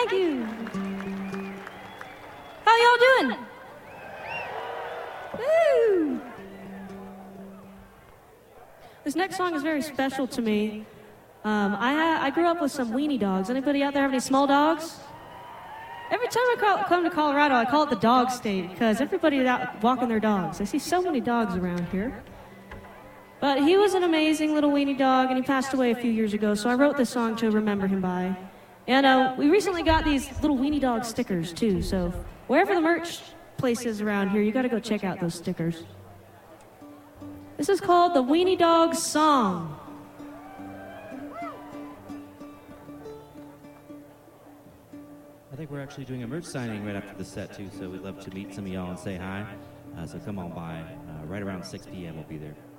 Thank you. How y'all doing? Woo! This next song is very special to me. I grew up with some weenie dogs. Anybody out there have any small dogs? Every time I come to Colorado, I call it the dog state because everybody's out walking their dogs. I see so many dogs around here. But he was an amazing little weenie dog, and he passed away a few years ago, so I wrote this song to remember him by. And we recently got these little weenie dog stickers, too, so wherever the merch place is around here, you got to go check out those stickers. This is called the Weenie Dog Song. I think we're actually doing a merch signing right after the set, too, so we'd love to meet some of y'all and say hi. So come on by. Right around 6 p.m. we'll be there.